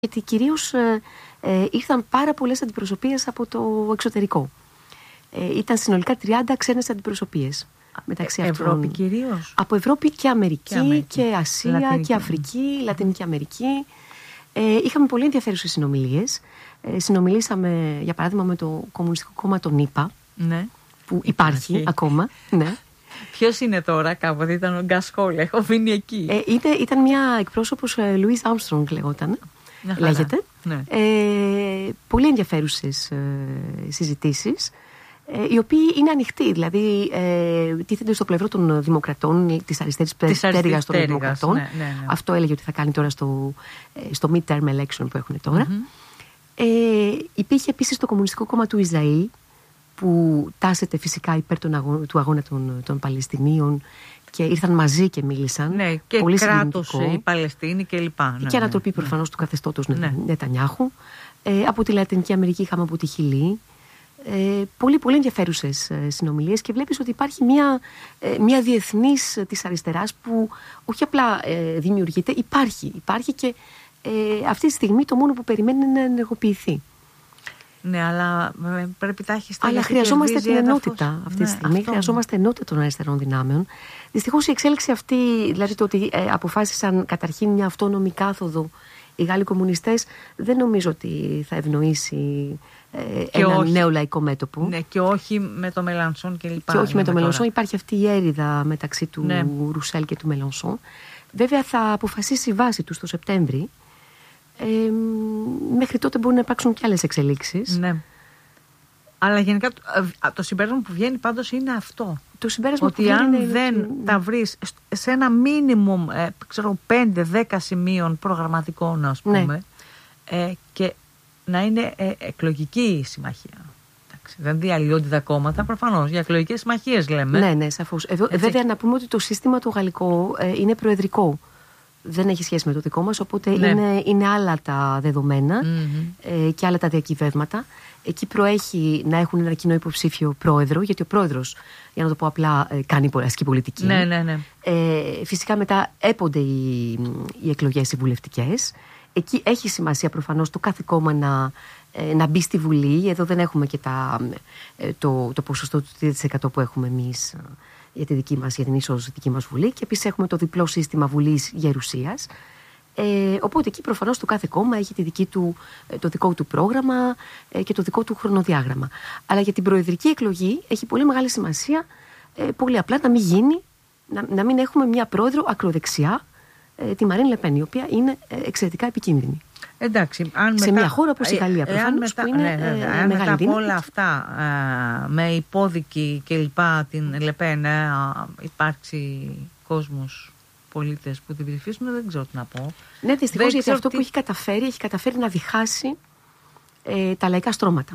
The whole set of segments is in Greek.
γιατί κυρίως ήρθαν πάρα πολλές αντιπροσωπείες από το εξωτερικό. Ήταν συνολικά 30 ξένες αντιπροσωπείες. Μεταξύ Ευρώπη κυρίως. Από Ευρώπη και Αμερική και Ασία Λατινική. Και Αφρική, Λατινική Αμερική. Είχαμε πολύ ενδιαφέρουσες συνομιλίες. Συνομιλήσαμε, για παράδειγμα, με το Κομμουνιστικό Κόμμα των ΗΠΑ, ναι, που υπάρχει ακόμα. Ναι. Ποιος είναι τώρα? Κάποτε ήταν ο Γκάς Χόλ, έχω μείνει εκεί. Ήταν μια εκπρόσωπος, Λουίς Άρμστρονγκ λέγονταν. Λέγεται. Ναι. Πολύ ενδιαφέρουσες συζητήσεις, οι οποίοι είναι ανοιχτοί, δηλαδή τίθενται στο πλευρό των δημοκρατών, της αριστερής πτέρυγας των δημοκρατών. Ναι. Αυτό έλεγε ότι θα κάνει τώρα στο midterm election που έχουν τώρα. Υπήρχε επίσης το Κομμουνιστικό Κόμμα του Ισραήλ, που τάσεται φυσικά υπέρ του αγώνα των Παλαιστινίων, και ήρθαν μαζί και μίλησαν. Ναι, και πολύ κράτος η Παλαιστίνη και λοιπά. Και ανατροπή προφανώς του καθεστώτος Νετανιάχου. Από τη Λατινική Αμερική είχαμε από τη Χιλή. Πολύ πολύ ενδιαφέρουσες συνομιλίες, και βλέπεις ότι υπάρχει μια διεθνής της αριστεράς που όχι απλά δημιουργείται, υπάρχει και αυτή τη στιγμή το μόνο που περιμένει είναι να ενεργοποιηθεί. Ναι, αλλά πρέπει να έχει στέλνει. Αλλά χρειαζόμαστε την ενότητα αυτή τη στιγμή. Χρειαζόμαστε ενότητα των αριστερών δυνάμεων. Δυστυχώς η εξέλιξη αυτή, δηλαδή το ότι αποφάσισαν καταρχήν μια αυτόνομη κάθοδο οι Γάλλοι κομμουνιστές, δεν νομίζω ότι θα ευνοήσει ένα νέο λαϊκό μέτωπο. Ναι, και όχι με το Μελανσόν και λοιπά. Και όχι με το Μελανσόν. Υπάρχει αυτή η έρηδα μεταξύ του Ρουσέλ και του Μελανσόν. Βέβαια θα αποφασίσει η βάση του στο Σεπτέμβρη. Μέχρι τότε μπορούν να υπάρξουν και άλλες εξελίξεις. Ναι. Αλλά γενικά το συμπέρασμα που βγαίνει πάντως είναι αυτό. Το συμπέρασμα ότι που αν δεν τα βρεις σε ένα μίνιμουμ 5-10 σημείων προγραμματικών, ας πούμε, και να είναι εκλογική η συμμαχία. Δεν διαλύονται τα κόμματα, προφανώς. Για εκλογικές συμμαχίες λέμε. Ναι, σαφώς. Βέβαια να πούμε ότι το σύστημα το γαλλικό είναι προεδρικό. Δεν έχει σχέση με το δικό μας, οπότε είναι άλλα τα δεδομένα και άλλα τα διακυβεύματα. Εκεί προέχει να έχουν ένα κοινό υποψήφιο πρόεδρο, γιατί ο πρόεδρος, για να το πω απλά, κάνει ασκεί πολιτική. Ναι. Φυσικά μετά έπονται οι εκλογές οι βουλευτικές. Εκεί έχει σημασία προφανώς το κάθε κόμμα να μπει στη Βουλή. Εδώ δεν έχουμε και το ποσοστό του 3% που έχουμε εμείς για την δική μας Βουλή, και επίσης έχουμε το διπλό σύστημα Βουλής-Γερουσίας. Οπότε εκεί προφανώς το κάθε κόμμα έχει το δικό του πρόγραμμα και το δικό του χρονοδιάγραμμα. Αλλά για την προεδρική εκλογή έχει πολύ μεγάλη σημασία, πολύ απλά να μην έχουμε μια πρόεδρο ακροδεξιά, τη Μαρίν Λεπέν, η οποία είναι εξαιρετικά επικίνδυνη. Εντάξει, σε μια χώρα όπως η Γαλλία προφανώς, που είναι μεγάλη μετά δύναμη. από όλα αυτά, με υπόδικη και λοιπά την Λεπέν, υπάρξει κόσμος, πολίτες που την ψηφίσουν, δεν ξέρω τι να πω. Ναι, δυστυχώς, γιατί αυτό που έχει καταφέρει να διχάσει τα λαϊκά στρώματα.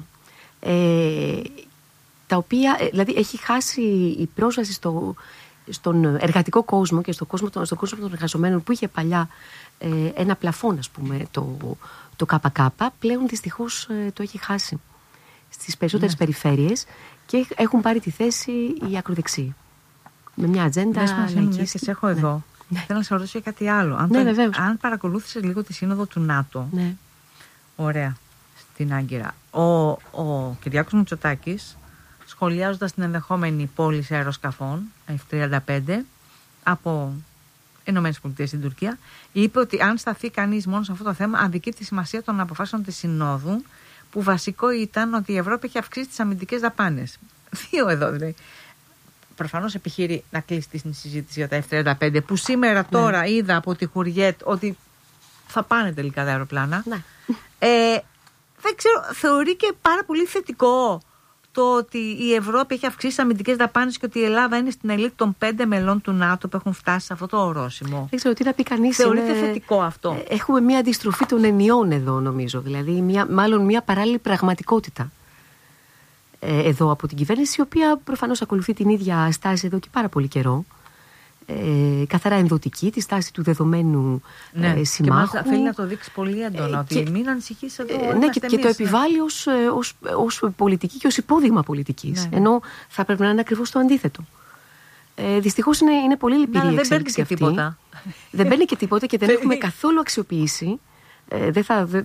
Τα οποία, δηλαδή, έχει χάσει η πρόσβαση στον εργατικό κόσμο και στον κόσμο των εργαζομένων, που είχε παλιά ένα πλαφόν, ας πούμε, το ΚΚ, πλέον δυστυχώς το έχει χάσει στις περισσότερες περιφέρειες, και έχουν πάρει τη θέση οι ακροδεξιοί με μια ατζέντα λαϊκής. Και σε έχω εδώ. Θέλω να σε ρωτήσω για κάτι άλλο. Αν παρακολούθησες λίγο τη σύνοδο του ΝΑΤΟ, ωραία, στην Άγκυρα, ο Κυριάκος Μητσοτάκης, σχολιάζοντας την ενδεχόμενη πώληση αεροσκαφών F-35 από ΗΠΑ στην Τουρκία, είπε ότι αν σταθεί κανείς μόνο σε αυτό το θέμα, αδικεί τη σημασία των αποφάσεων της Συνόδου, που βασικό ήταν ότι η Ευρώπη έχει αυξήσει τις αμυντικές δαπάνες. Δύο εδώ δηλαδή. Προφανώς επιχείρει να κλείσει τη συζήτηση για τα F-35, που σήμερα τώρα είδα από τη Χουριέτ ότι θα πάνε τελικά τα αεροπλάνα. Δεν ξέρω, θεωρεί και πάρα πολύ θετικό το ότι η Ευρώπη έχει αυξήσει αμυντικές δαπάνες και ότι η Ελλάδα είναι στην ελίτ των 5 μελών του ΝΑΤΟ που έχουν φτάσει σε αυτό το ορόσημο. Δεν ξέρω τι να πει κανείς. Θεωρείται θετικό αυτό? Έχουμε μια αντιστροφή των ενιών εδώ, νομίζω. Δηλαδή, μάλλον μια παράλληλη πραγματικότητα εδώ από την κυβέρνηση, η οποία προφανώς ακολουθεί την ίδια στάση εδώ και πάρα πολύ καιρό. Καθαρά ενδοτική, τη στάση του δεδομένου συμμάχου. Και θέλει να το δείξει πολύ έντονα, ότι μην ανησυχείς εδώ. Ναι, και το επιβάλλει ως πολιτική και ως υπόδειγμα πολιτικής. Ενώ θα πρέπει να είναι ακριβώς το αντίθετο. Δυστυχώς είναι πολύ λυπηρή η εξέλιξη αυτή. Τίποτα. Δεν παίρνει και τίποτα, και δεν έχουμε καθόλου αξιοποιήσει δεν